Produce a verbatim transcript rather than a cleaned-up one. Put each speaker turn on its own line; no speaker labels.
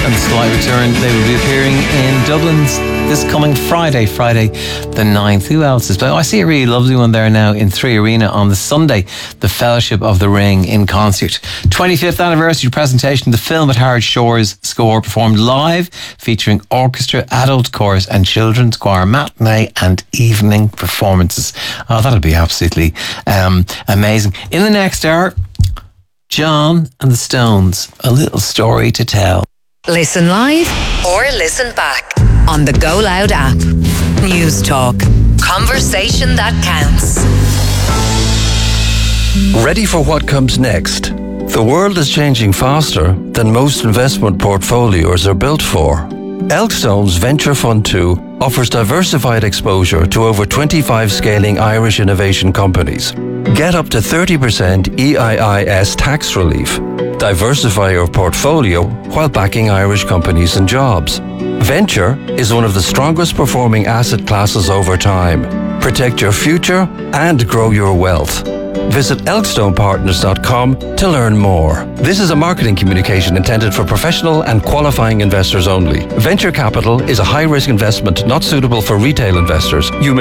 and Slight Return. They will be appearing in Dublin's this coming Friday, Friday the ninth. Who else is playing? Oh, I see a really lovely one there now in Three Arena on the Sunday. The Fellowship of the Ring in concert. twenty-fifth anniversary presentation. The film at Howard Shore's score performed live, featuring orchestra, adult chorus and children's choir, matinee and evening performances. Oh, that'll be absolutely um, amazing. In the next hour, John and the Stones, a little story to tell.
Listen live or listen back on the Go Loud app. News Talk. Conversation that counts.
Ready for what comes next? The world is changing faster than most investment portfolios are built for. Elkstone's Venture Fund two offers diversified exposure to over twenty-five scaling Irish innovation companies. Get up to thirty percent E I I S tax relief. Diversify your portfolio while backing Irish companies and jobs. Venture is one of the strongest performing asset classes over time. Protect your future and grow your wealth. Visit elkstone partners dot com to learn more. This is a marketing communication intended for professional and qualifying investors only. Venture capital is a high-risk investment not suitable for retail investors. You may